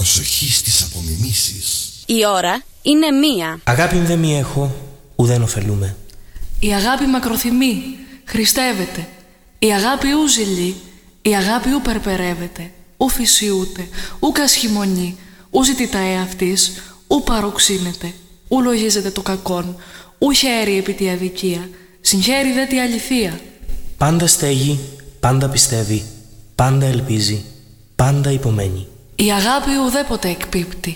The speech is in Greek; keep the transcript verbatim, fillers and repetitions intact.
Προσοχή στις απομιμήσεις. Η ώρα είναι μία. Αγάπη δε μη έχω, ουδέν ωφελούμε. Η αγάπη μακροθυμεί, χριστεύεται. Η αγάπη ου ζηλεί, η αγάπη ου περπερεύεται. Ου φυσιούται, ου κασχημονεί, ου ζητητά εαυτής, ου παροξύνεται, ου λογίζεται το κακόν, ου χαίρει επί τη αδικία, συγχαίρει δε τη αληθεία. Πάντα στέγει, πάντα πιστεύει, πάντα ελπίζει, πάντα υπομένει. Η αγάπη ουδέποτε εκπίπτει,